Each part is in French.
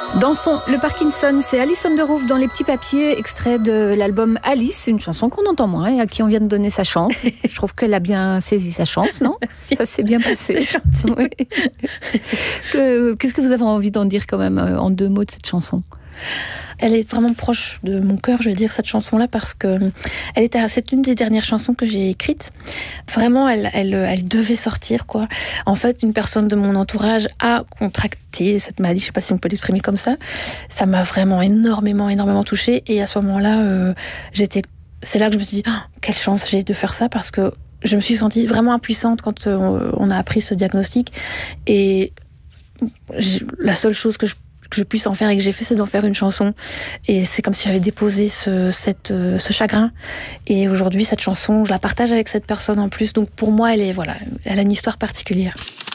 Dansons le Parkinson, c'est Alison Derouve dans Les Petits Papiers, extrait de l'album Alice, une chanson qu'on entend moins et à qui on vient de donner sa chance. Je trouve qu'elle a bien saisi sa chance, non ? Merci. Ça s'est bien passé. C'est gentil. Oui. Qu'est-ce que vous avez envie d'en dire quand même en 2 mots de cette chanson ? Elle est vraiment proche de mon cœur, je vais dire, cette chanson-là, parce que c'est une des dernières chansons que j'ai écrites. Vraiment, elle devait sortir, quoi. En fait, une personne de mon entourage a contracté cette maladie, je sais pas si on peut l'exprimer comme ça. Ça m'a vraiment énormément touchée. Et à ce moment-là, c'est là que je me suis dit, oh, quelle chance j'ai de faire ça, parce que je me suis sentie vraiment impuissante quand on a appris ce diagnostic. Et la seule chose que je puisse en faire et que j'ai fait, c'est d'en faire une chanson. Et c'est comme si j'avais déposé ce chagrin. Et aujourd'hui, cette chanson, je la partage avec cette personne en plus. Donc pour moi, elle a une histoire particulière.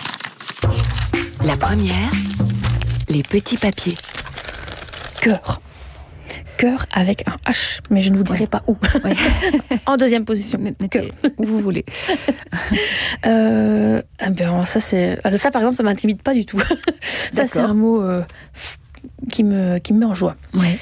La première, Les Petits Papiers. Cœur. Cœur avec un H, mais je ne vous dirai pas où. Ouais. En deuxième position. Cœur. Où vous voulez. Ça, par exemple, ça m'intimide pas du tout. Ça, c'est un mot qui me met en joie. Ouais.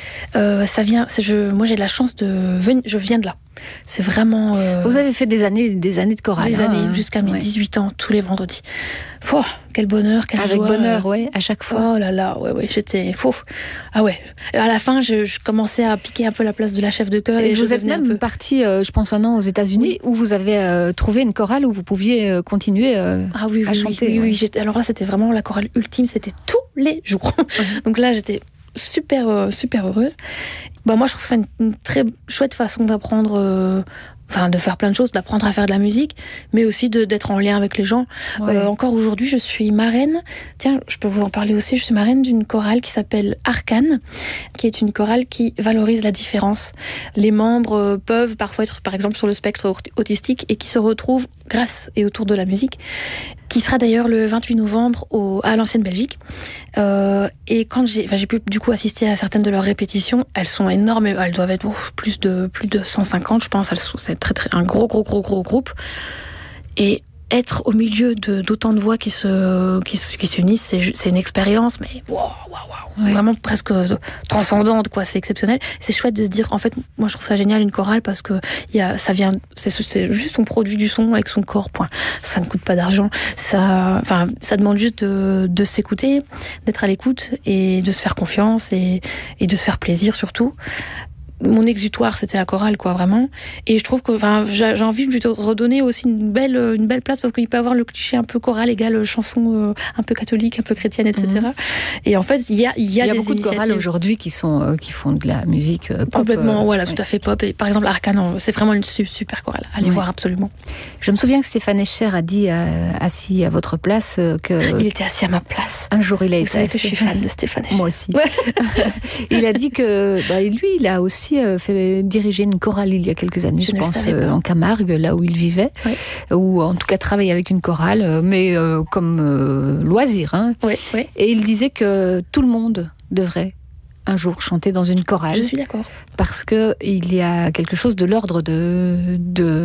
Moi, j'ai de la chance je viens de là. C'est vraiment... Vous avez fait des années de chorale. Des années, jusqu'à mes 18 ans, tous les vendredis. Quel bonheur, quelle joie. Avec bonheur, oui, à chaque fois. Oh là là, ouais, j'étais... Ah ouais. À la fin, je commençais à piquer un peu la place de la chef de chœur. Et vous êtes même partie, je pense, 1 an aux États-Unis, où vous avez trouvé une chorale où vous pouviez continuer à chanter. Oui. Alors là, c'était vraiment la chorale ultime, c'était tous les jours. Donc là, j'étais super heureuse. Moi, je trouve ça une très chouette façon d'apprendre... de faire plein de choses, d'apprendre à faire de la musique, mais aussi d'être en lien avec les gens. Ouais. Encore aujourd'hui, je suis marraine. Tiens, je peux vous en parler aussi. Je suis marraine d'une chorale qui s'appelle Arcane, qui est une chorale qui valorise la différence. Les membres peuvent parfois être, par exemple, sur le spectre autistique et qui se retrouvent grâce et autour de la musique, qui sera d'ailleurs le 28 novembre à l'Ancienne Belgique. Et quand j'ai pu du coup assister à certaines de leurs répétitions, elles sont énormes. Elles doivent être plus de 150, je pense. C'est un gros groupe. Et être au milieu d'autant de voix qui s'unissent, c'est une expérience, mais vraiment presque transcendante, quoi. C'est exceptionnel. C'est chouette de se dire, en fait, moi je trouve ça génial, une chorale, parce que c'est juste on produit du son avec son corps, point. Ça ne coûte pas d'argent. Ça demande juste de s'écouter, d'être à l'écoute et de se faire confiance et de se faire plaisir surtout. Mon exutoire, c'était la chorale, quoi, vraiment. Et je trouve que, j'ai envie de redonner aussi une belle place, parce qu'il peut y avoir le cliché un peu chorale égale chanson un peu catholique, un peu chrétienne, etc. Et en fait, il y a beaucoup de chorales aujourd'hui qui font de la musique pop. Complètement, tout à fait pop. Et par exemple, Arcane, c'est vraiment une super chorale. Allez voir absolument. Je me souviens que Stéphane Escher a dit, assis à votre place, que... Il était assis à ma place. Un jour, il a été... Vous savez que je suis fan de Stéphane Escher. Moi aussi. Il a dit que, lui, il a aussi fait diriger une chorale il y a quelques années, je pense, en Camargue, là où il vivait, ou en tout cas travailler avec une chorale, mais comme loisir. Et il disait que tout le monde devrait un jour chanter dans une chorale. Je suis d'accord. Parce que il y a quelque chose de l'ordre de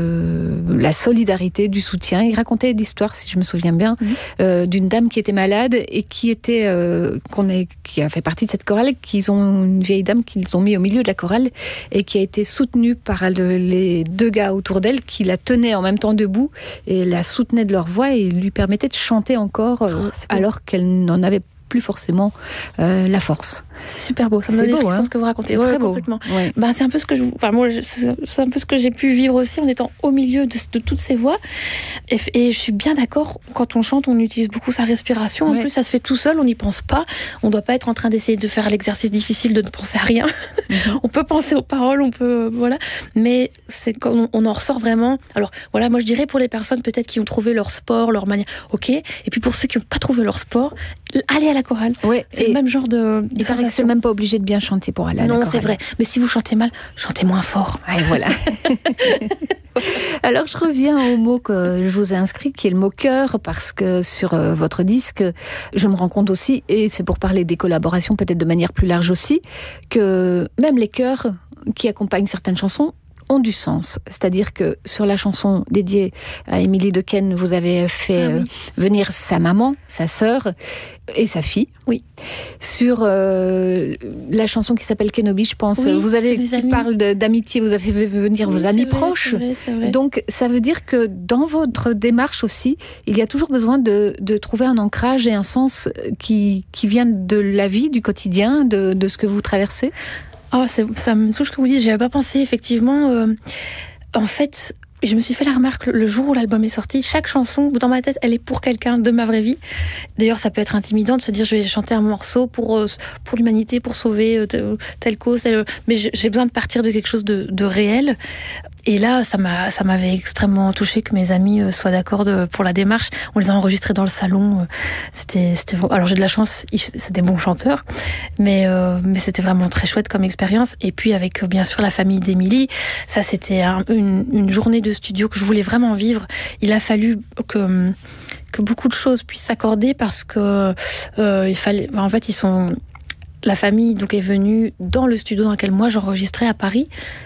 la solidarité, du soutien. Il racontait l'histoire, si je me souviens bien, d'une dame qui était malade et qui a fait partie de cette chorale, une vieille dame qu'ils ont mis au milieu de la chorale et qui a été soutenue par les 2 gars autour d'elle qui la tenaient en même temps debout et la soutenaient de leur voix et lui permettaient de chanter encore alors qu'elle n'en avait plus forcément la force. C'est super beau, ça me donne des frissons, ce que vous racontez. C'est très beau. Complètement. Ouais. C'est un peu ce que c'est un peu ce que j'ai pu vivre aussi en étant au milieu de toutes ces voix. Et je suis bien d'accord, quand on chante, on utilise beaucoup sa respiration. En plus, ça se fait tout seul, on n'y pense pas. On ne doit pas être en train d'essayer de faire l'exercice difficile de ne penser à rien. On peut penser aux paroles, mais c'est quand on en ressort vraiment. Alors moi je dirais pour les personnes peut-être qui ont trouvé leur sport, leur manière, ok. Et puis pour ceux qui n'ont pas trouvé leur sport, allez à la chorale. C'est le même genre de sensation. C'est même pas obligé de bien chanter pour aller à la chorale. Non, c'est vrai. Mais si vous chantez mal, chantez moins fort. Et voilà. Alors, je reviens au mot que je vous ai inscrit, qui est le mot cœur, parce que sur votre disque, je me rends compte aussi, et c'est pour parler des collaborations peut-être de manière plus large aussi, que même les chœurs qui accompagnent certaines chansons ont du sens. C'est-à-dire que sur la chanson dédiée à Émilie Dequesne, vous avez fait venir sa maman, sa sœur et sa fille. Oui. Sur la chanson qui s'appelle Kenobi, je pense, qui parle d'amitié, vous avez fait venir vos amis proches. C'est vrai. Donc ça veut dire que dans votre démarche aussi, il y a toujours besoin de trouver un ancrage et un sens qui viennent de la vie, du quotidien, de ce que vous traversez. Oh, ça me touche que vous dites, j'y avais pas pensé, effectivement. En fait, je me suis fait la remarque le jour où l'album est sorti, chaque chanson, dans ma tête, elle est pour quelqu'un de ma vraie vie. D'ailleurs, ça peut être intimidant de se dire, je vais chanter un morceau pour l'humanité, pour sauver telle cause, mais j'ai besoin de partir de quelque chose de réel. Et là, ça m'avait extrêmement touchée que mes amis soient d'accord pour la démarche. On les a enregistrés dans le salon. Alors j'ai de la chance, c'est des bons chanteurs, mais c'était vraiment très chouette comme expérience. Et puis avec bien sûr la famille d'Émilie, ça c'était une journée de studio que je voulais vraiment vivre. Il a fallu que beaucoup de choses puissent s'accorder parce que il fallait. En fait, la famille donc est venue dans le studio dans lequel moi j'enregistrais à Paris.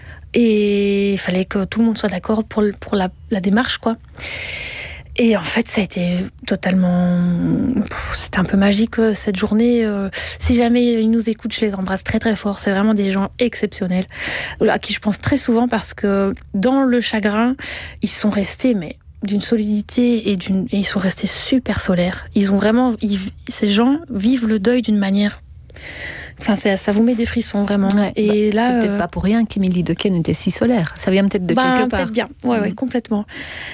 Et il fallait que tout le monde soit d'accord pour la démarche, quoi. Et en fait, ça a été totalement... C'était un peu magique, cette journée. Si jamais ils nous écoutent, je les embrasse très très fort. C'est vraiment des gens exceptionnels, à qui je pense très souvent parce que dans le chagrin, ils sont restés, mais d'une solidité et ils sont restés super solaires. Ils ont vraiment... Ces gens vivent le deuil d'une manière... Enfin, ça vous met des frissons, vraiment. Ouais, et là, c'est peut-être pas pour rien qu'Émilie Dequesne était si solaire. Ça vient peut-être de quelque part. Peut-être bien, ouais, complètement.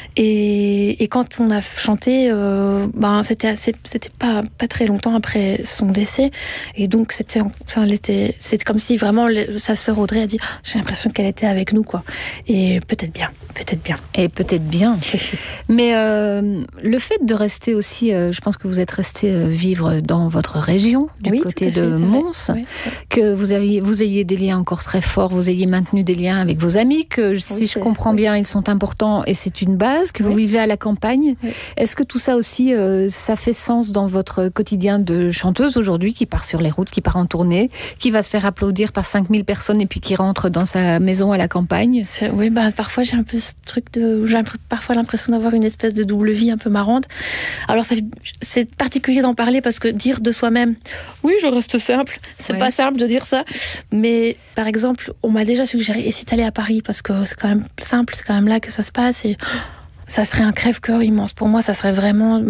Et quand on a chanté, c'était pas très longtemps après son décès. Et donc, c'était comme si vraiment sa sœur Audrey a dit « J'ai l'impression qu'elle était avec nous, quoi. » Et peut-être bien. Et peut-être bien. Mais le fait de rester aussi, je pense que vous êtes resté vivre dans votre région, du côté de Mons. Oui. Que vous ayez des liens encore très forts, vous ayez maintenu des liens avec vos amis, que si je comprends bien, ils sont importants et c'est une base, que vous vivez à la campagne. Oui. Est-ce que tout ça aussi, ça fait sens dans votre quotidien de chanteuse aujourd'hui, qui part sur les routes, qui part en tournée, qui va se faire applaudir par 5000 personnes et puis qui rentre dans sa maison à la campagne? Oui, parfois j'ai un peu ce truc j'ai parfois l'impression d'avoir une espèce de double vie un peu marrante. Alors c'est particulier d'en parler parce que dire de soi-même, oui, je reste simple, c'est pas simple de dire ça, mais par exemple, on m'a déjà suggéré, et si t'allais à Paris, parce que c'est quand même simple, c'est quand même là que ça se passe, et ça serait un crève-cœur immense. Pour moi, ça serait vraiment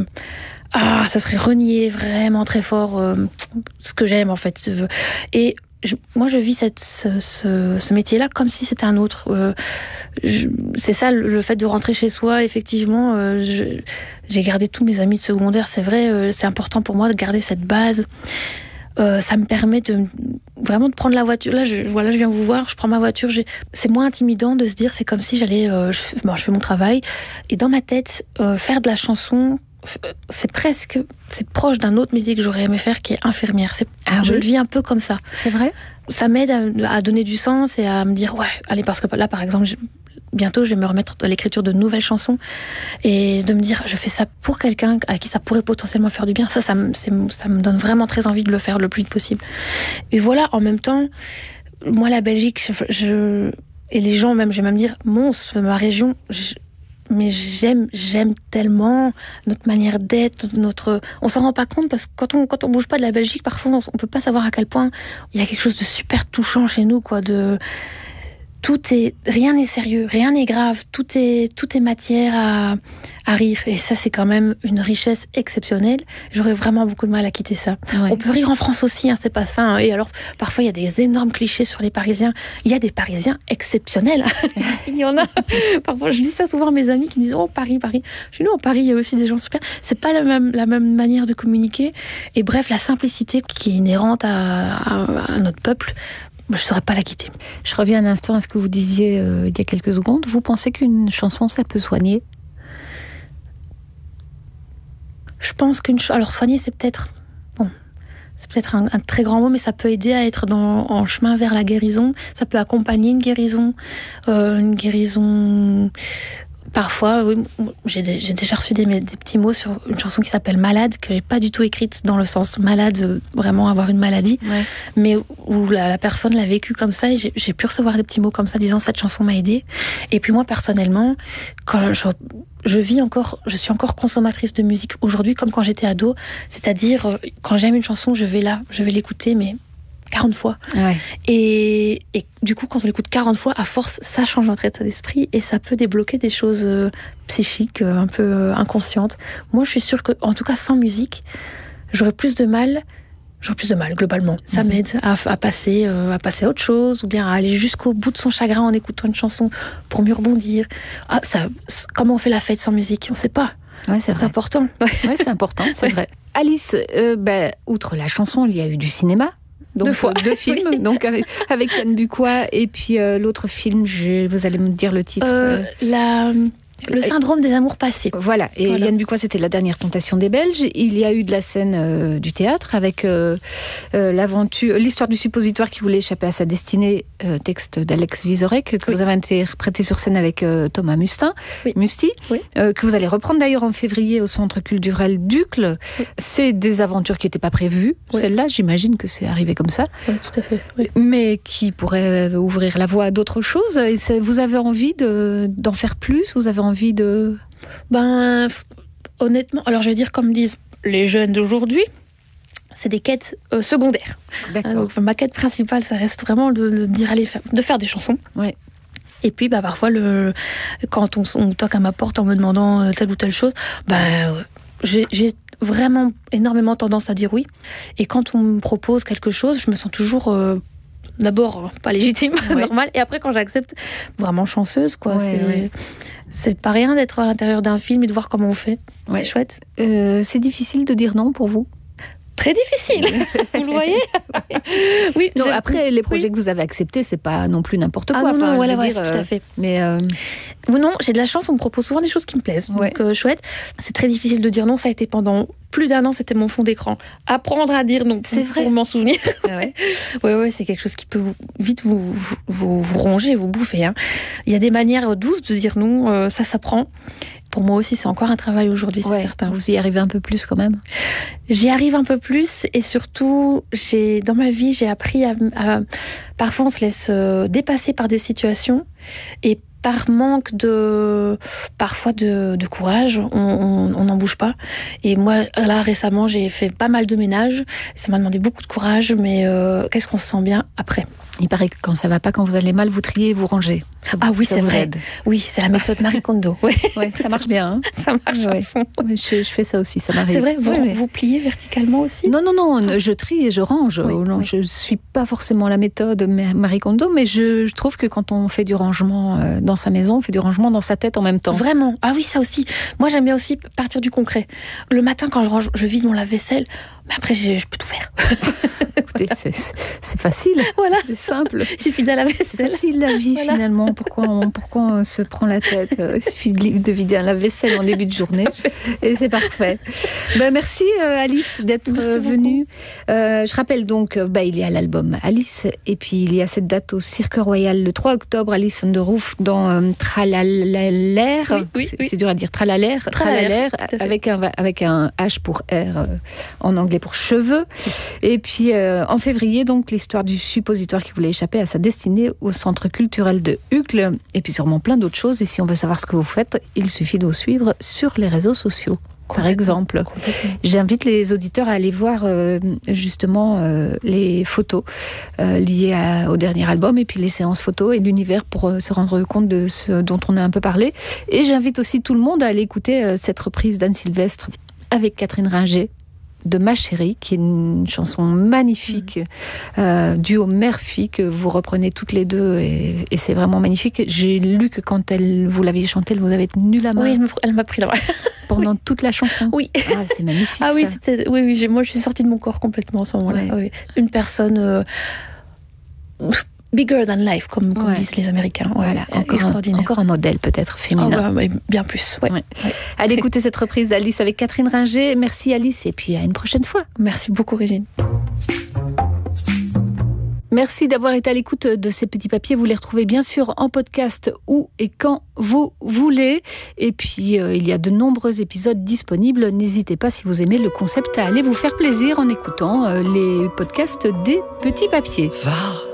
ça serait renier vraiment très fort ce que j'aime, en fait. Et moi, je vis ce métier-là comme si c'était un autre. C'est ça, le fait de rentrer chez soi, effectivement. J'ai gardé tous mes amis de secondaire, c'est vrai. C'est important pour moi de garder cette base. Ça me permet vraiment de prendre la voiture. Là, je viens vous voir, je prends ma voiture. C'est moins intimidant de se dire, c'est comme si j'allais... je fais mon travail. Et dans ma tête, faire de la chanson, c'est proche d'un autre métier que j'aurais aimé faire, qui est infirmière. Je le vis un peu comme ça. C'est vrai ? Ça m'aide à donner du sens et à me dire, ouais, allez, parce que là, par exemple, bientôt, je vais me remettre à l'écriture de nouvelles chansons et de me dire, je fais ça pour quelqu'un à qui ça pourrait potentiellement faire du bien. Ça me donne vraiment très envie de le faire le plus vite possible. Et voilà, en même temps, moi, la Belgique, et les gens, même, je vais même dire, Mons, ma région, mais j'aime tellement notre manière d'être, on s'en rend pas compte parce que quand on bouge pas de la Belgique, parfois on peut pas savoir à quel point il y a quelque chose de super touchant chez nous, quoi, rien n'est sérieux, rien n'est grave, tout est matière à rire. Et ça, c'est quand même une richesse exceptionnelle. J'aurais vraiment beaucoup de mal à quitter ça. Ouais. On peut rire en France aussi, c'est pas ça. Et alors, parfois, il y a des énormes clichés sur les Parisiens. Il y a des Parisiens exceptionnels. Il y en a. Parfois, je dis ça souvent à mes amis qui me disent, oh, Paris. Chez nous, en Paris, il y a aussi des gens super. C'est pas la même manière de communiquer. Et bref, la simplicité qui est inhérente à notre peuple, moi, je ne saurais pas la quitter. Je reviens un instant à ce que vous disiez il y a quelques secondes. Vous pensez qu'une chanson, ça peut soigner ? Je pense alors soigner, c'est peut-être un très grand mot, mais ça peut aider à être en chemin vers la guérison. Ça peut accompagner une guérison Parfois, oui, j'ai déjà reçu des petits mots sur une chanson qui s'appelle Malade, que j'ai pas du tout écrite dans le sens malade, vraiment avoir une maladie, mais où la personne l'a vécu comme ça, et j'ai pu recevoir des petits mots comme ça disant cette chanson m'a aidée. Et puis moi, personnellement, quand je suis encore consommatrice de musique aujourd'hui comme quand j'étais ado, c'est-à-dire quand j'aime une chanson, je vais l'écouter, mais 40 fois. Ouais. Et du coup, quand on l'écoute 40 fois, à force, ça change notre état d'esprit et ça peut débloquer des choses psychiques, un peu inconscientes. Moi, je suis sûre que, en tout cas, sans musique, j'aurais plus de mal globalement. Ça m'aide à passer à autre chose, ou bien à aller jusqu'au bout de son chagrin en écoutant une chanson pour mieux rebondir. Comment on fait la fête sans musique ? On ne sait pas. Ouais, c'est important. Ouais, c'est important, c'est vrai. Alice, outre la chanson, il y a eu du cinéma. Donc, deux films, donc avec Yann Bucois, et puis l'autre film, vous allez me dire le titre. Le syndrome des amours passés. Voilà, et Yann Bucois, c'était La dernière tentation des Belges. Il y a eu de la scène du théâtre avec l'histoire du suppositoire qui voulait échapper à sa destinée, texte d'Alex Vizorek, que vous avez interprété sur scène avec Thomas Musti, que vous allez reprendre d'ailleurs en février au Centre culturel d'Uccle. C'est des aventures qui n'étaient pas prévues. Celle-là, j'imagine que c'est arrivé comme ça. Oui, tout à fait. Oui. Mais qui pourrait ouvrir la voie à d'autres choses. Et vous avez envie d'en faire plus ? Vous avez envie de... Honnêtement, alors je vais dire comme disent les jeunes d'aujourd'hui, c'est des quêtes secondaires. D'accord. Donc ma quête principale, ça reste vraiment de faire des chansons. Ouais. Et puis parfois, quand on toque à ma porte en me demandant telle ou telle chose, j'ai vraiment énormément tendance à dire oui. Et quand on me propose quelque chose, je me sens toujours... d'abord pas légitime, normal, et après quand j'accepte, vraiment chanceuse, quoi. C'est pas rien d'être à l'intérieur d'un film et de voir comment on fait. C'est chouette. C'est difficile de dire non pour vous ? Très difficile, vous le voyez. Oui. Non, après les projets que vous avez acceptés, c'est pas non plus n'importe quoi. Tout à fait. Mais non, j'ai de la chance, on me propose souvent des choses qui me plaisent. Donc chouette. C'est très difficile de dire non. Ça a été pendant plus d'1 an, c'était mon fond d'écran. Apprendre à dire non, c'est vrai, pour m'en souvenir. Ouais, c'est quelque chose qui peut vite vous ronger, vous bouffer. Hein. Il y a des manières douces de dire non. Ça s'apprend. Pour moi aussi, c'est encore un travail aujourd'hui, c'est certain. Vous y arrivez un peu plus quand même ? J'y arrive un peu plus, et surtout, dans ma vie, j'ai appris à parfois on se laisse dépasser par des situations, et par manque parfois de courage, on n'en bouge pas. Et moi, là, récemment, j'ai fait pas mal de ménage. Ça m'a demandé beaucoup de courage, mais qu'est-ce qu'on se sent bien après ? Il paraît que quand ça va pas, quand vous allez mal, vous triez et vous rangez. Ah oui, c'est vrai. Oui, c'est la méthode Marie Kondo. Ça marche bien. Hein. Ça marche à fond. Je fais ça aussi, ça m'arrive. C'est vrai, vous pliez verticalement aussi ? Non, je trie et je range. Je suis pas forcément la méthode Marie Kondo, mais je trouve que quand on fait du rangement dans sa maison, on fait du rangement dans sa tête en même temps. Vraiment. Ah oui, ça aussi. Moi, j'aime bien aussi partir du concret. Le matin, quand je range, je vide mon lave-vaisselle. Mais après, je peux tout faire. Écoutez, c'est facile. Voilà. C'est simple. Il suffit de la vaisselle. C'est facile la vie, finalement. Pourquoi on se prend la tête ? Il suffit de vider un lave-vaisselle en début de journée. Et c'est parfait. Merci Alice d'être venue. Je rappelle donc, il y a l'album Alice. Et puis il y a cette date au Cirque Royal le 3 octobre, Alice on the Roof dans Tralalaire. Oui. C'est dur à dire. Tralalaire. Avec un H pour R en anglais pour cheveux. Et puis en février, donc l'histoire du suppositoire qui voulait échapper à sa destinée au Centre culturel de Uccle. Et puis sûrement plein d'autres choses. Et si on veut savoir ce que vous faites, il suffit de vous suivre sur les réseaux sociaux. Par exemple, j'invite les auditeurs à aller voir justement les photos liées au dernier album et puis les séances photos et l'univers pour se rendre compte de ce dont on a un peu parlé. Et j'invite aussi tout le monde à aller écouter cette reprise d'Anne Sylvestre avec Catherine Ringer de Ma Chérie, qui est une chanson magnifique, duo mère-fille que vous reprenez toutes les deux et c'est vraiment magnifique. J'ai lu que quand vous l'aviez chantée, elle vous avait tenu la main. Oui, elle m'a pris la main. Pendant toute la chanson. Oui. Ah, c'est magnifique. Ah oui, oui, moi je suis sortie de mon corps complètement à ce moment-là. Ouais. Oui. Une personne bigger than life, comme disent les Américains. Voilà, encore un modèle peut-être féminin. Bien plus. Ouais. Allez écouter cette reprise d'Alice avec Catherine Ringer. Merci Alice et puis à une prochaine fois. Merci beaucoup Régine. Merci d'avoir été à l'écoute de ces petits papiers. Vous les retrouvez bien sûr en podcast où et quand vous voulez. Et puis, il y a de nombreux épisodes disponibles. N'hésitez pas, si vous aimez le concept, à aller vous faire plaisir en écoutant les podcasts des petits papiers.